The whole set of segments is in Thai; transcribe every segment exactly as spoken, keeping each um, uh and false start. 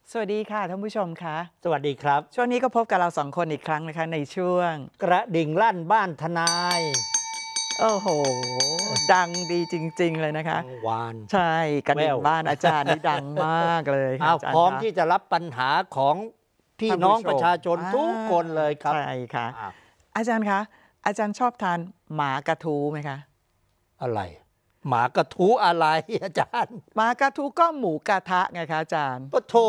สวัสดีค่ะท่านผู้ชมคะสวัสดีครับช่วงนี้ก็พบกับเราสองคนอีกครั้งนะคะในช่วงกระดิ่งลั่นบ้านทนายโอ้โหดังดีจริงๆเลยนะคะกังวานใช่กระดิ่งแววบ้านอาจารย์นี่ดังมากเลยค่ะเอาอาจารพร้อมย์คะที่จะรับปัญหาของพี่ท่านน้อผู้ชมงประชาชนอาทุกคนเลยครับใช่ค่ะอ้าวอาจารย์คะอาจารย์ชอบทานหมากระทูไหมคะอะไรหมากระทู้อะไรอาจารย์หมากระทูก็หมูกระทะไงคะอาจารย์ปะโถ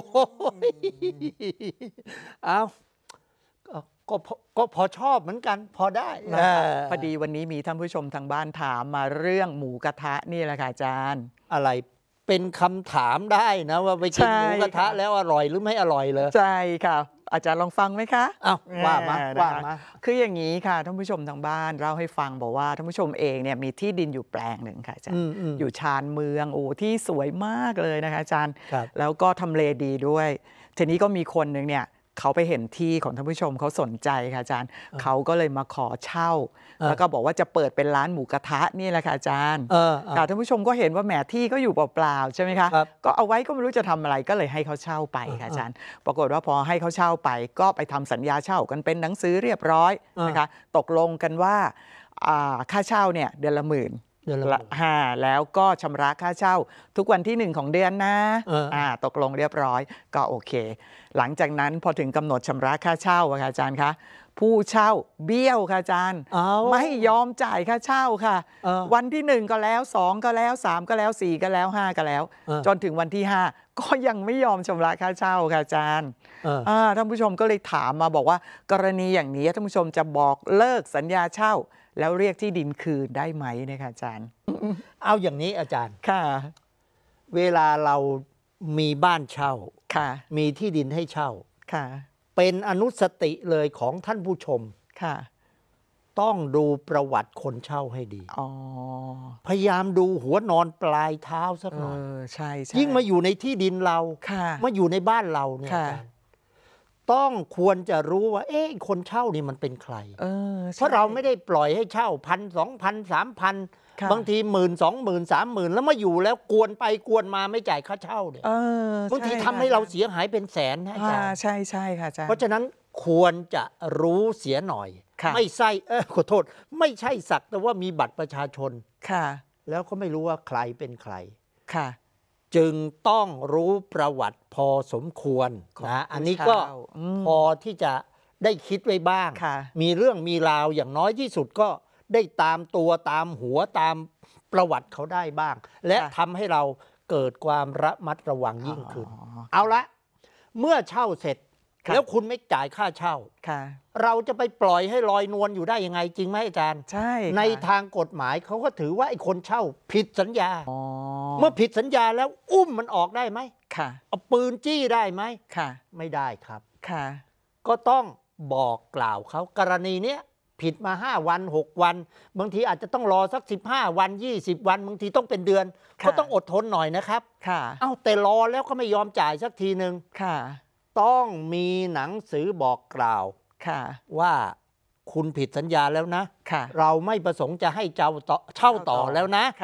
เอาก็ก็พอก็พอชอบเหมือนกัน พอได้นะคะเออพอดีวันนี้มีท่านผู้ชมทางบ้านถามมาเรื่องหมูกระทะนี่แหละค่ะอาจารย์อะไรเป็นคำถามได้นะว่าไปกินใช่หมูกระทะค่ะแล้วอร่อยหรือไม่อร่อยเลยใช่ค่ะอาจารย์ลองฟังไหมคะอ้าวว่ามาแหว่านะคะมาคืออย่างนี้ค่ะท่านผู้ชมทางบ้านเล่าให้ฟังบอกว่าท่านผู้ชมเองเนี่ยมีที่ดินอยู่แปลงหนึ่งค่ะอาจารย์อืมอืมอยู่ชานเมืองโอ้ที่สวยมากเลยนะคะอาจารย์ครับแล้วก็ทำเลดีด้วยทีนี้ก็มีคนหนึ่งเนี่ยเขาไปเห็นที่ของท่านผู้ชมเขาสนใจค่ะอาจารย์เขาก็เลยมาขอเช่า แล้วก็บอกว่าจะเปิดเป็นร้านหมูกระทะนี่แหละค่ะอาจารย์เออเออค่ะท่านผู้ชมก็เห็นว่าแหมที่ก็อยู่เปล่าๆใช่ไหมคะครับก็เอาไว้ก็ไม่รู้จะทำอะไรก็เลยให้เขาเช่าไปค่ะอาจารย์ปรากฏว่าพอให้เขาเช่าไปก็ไปทำสัญญาเช่ากันเป็นหนังสือเรียบร้อยนะคะตกลงกันว่าค่าเช่าเนี่ยเดือนละหมื่นเดือนละหมื่นห้าแล้วก็ชำระค่าเช่าทุกวันที่หนึ่งของเดือนนะเอออ่าตกลงเรียบร้อยก็โอเคหลังจากนั้นพอถึงกำหนดชำระค่าเช่าอะค่ะอาจารย์คะผู้เช่าเบี้ยวค่ะอาจารย์เอาไม่ยอมจ่ายค่าเช่าค่ะเออวันที่หนึ่งก็แล้วสองก็แล้วสามก็แล้วสี่ก็แล้วห้าก็แล้วเออจนถึงวันที่ห้าก็ยังไม่ยอมชำระค่าเช่าค่ะอาจารย์เอออ่าท่านผู้ชมก็เลยถามมาบอกว่ากรณีอย่างนี้ท่านผู้ชมจะบอกเลิกสัญญาเช่า แล้วเรียกที่ดินคืนได้ไหมนะคะอาจารย์เอาอย่างนี้อาจารย์ค่ะเวลาเรามีบ้านเช่าค่ะมีที่ดินให้เช่าค่ะเป็นอนุสติเลยของท่านผู้ชมค่ะต้องดูประวัติคนเช่าให้ดีอ๋อพยายามดูหัวนอนปลายเท้าสักเอหน่อยอใช่ใช่ยิ่งมาอยู่ในที่ดินเราค่ะมาอยู่ในบ้านเราเนี่ยค่ะอาจารย์ต้องควรจะรู้ว่า เอ๊ะคนเช่านี่มันเป็นใครเออใช่เพราะเราไม่ได้ปล่อยให้เช่าพันสองพันสามพันค่ะบางทีหมื่นสองหมื่นสามหมื่นแล้วมาอยู่แล้วกวนไปกวนมาไม่จ่ายค่าเช่าเนี่ยเออบางทีช่ทำให้เราเสียหายเป็นแสนนะอาจารอ่าย์ใช่ใช่ค่ะอาจารย์เพราะฉะนั้นควรจะรู้เสียหน่อยค่ะไม่ใช่เออขอโทษ ไม่ใช่สักแต่ว่ามีบัตรประชาชนค่ะแล้วก็ไม่รู้ว่าใครเป็นใครค่ะจึงต้องรู้ประวัติพอสมควรของนะผู้อันนี้ก็เช่าอืมพอที่จะได้คิดไว้บ้างค่ะมีเรื่องมีราวอย่างน้อยที่สุดก็ได้ตามตัวตามหัวตามประวัติเขาได้บ้าง และค่ะทำให้เราเกิดความระมัดระวังยิ่งขึ้นอ๋อเอาละเมื่อเช่าเสร็จค่ะแล้วคุณไม่จ่ายค่าเช่าค่ะเราจะไปปล่อยให้ลอยนวลอยู่ได้ยังไงจริงไหมอาจารย์ใช่ค่ะในทางกฎหมายเขาก็ถือว่าไอ้คนเช่าผิดสัญญาอ๋อเมื่อผิดสัญญาแล้วอุ้มมันออกได้ไหมค่ะเอาปืนจี้ได้ไหมค่ะไม่ได้ครับค่ะก็ต้องบอกกล่าวเขากรณีเนี้ยผิดมาห้าวันหกวัน บางทีอาจจะต้องรอสักสิบห้าวันยี่สิบวันบางทีต้องเป็นเดือนค่ะก็ต้องอดทนหน่อยนะครับค่ะเอ้าแต่รอแล้วก็ไม่ยอมจ่ายสักทีหนึ่งค่ะต้องมีหนังสือบอกกล่าวค่ะว่าคุณผิดสัญญาแล้วนะค่ะเราไม่ประสงค์จะให้เจ้าต่อเช่าต่อแล้วนะ